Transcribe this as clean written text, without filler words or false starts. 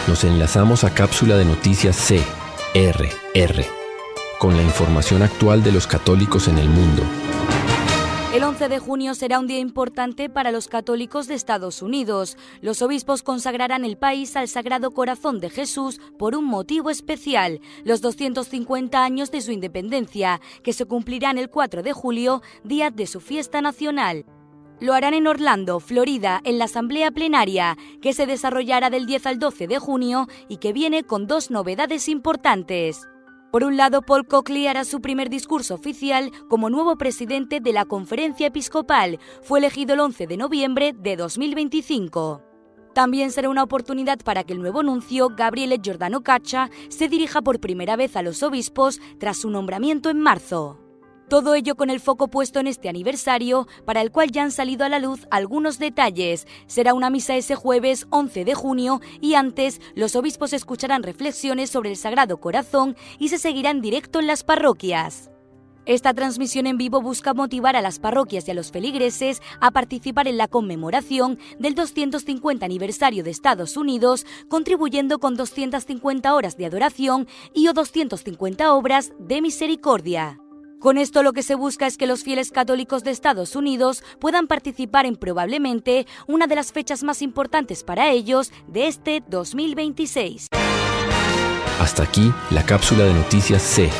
Nos enlazamos a Cápsula de Noticias CRR, con la información actual de los católicos en el mundo. El 11 de junio será un día importante para los católicos de Estados Unidos. Los obispos consagrarán el país al Sagrado Corazón de Jesús por un motivo especial, los 250 años de su independencia, que se cumplirán el 4 de julio, día de su fiesta nacional. Lo harán en Orlando, Florida, en la Asamblea Plenaria, que se desarrollará del 10 al 12 de junio y que viene con dos novedades importantes. Por un lado, Paul Coakley hará su primer discurso oficial como nuevo presidente de la Conferencia Episcopal. Fue elegido el 11 de noviembre de 2025. También será una oportunidad para que el nuevo nuncio, Gabriele Giordano Caccia, se dirija por primera vez a los obispos tras su nombramiento en marzo. Todo ello con el foco puesto en este aniversario, para el cual ya han salido a la luz algunos detalles. Será una misa ese jueves 11 de junio y antes los obispos escucharán reflexiones sobre el Sagrado Corazón y se seguirá en directo en las parroquias. Esta transmisión en vivo busca motivar a las parroquias y a los feligreses a participar en la conmemoración del 250 aniversario de Estados Unidos, contribuyendo con 250 horas de adoración y 250 obras de misericordia. Con esto lo que se busca es que los fieles católicos de Estados Unidos puedan participar en probablemente una de las fechas más importantes para ellos de este 2026. Hasta aquí la cápsula de noticias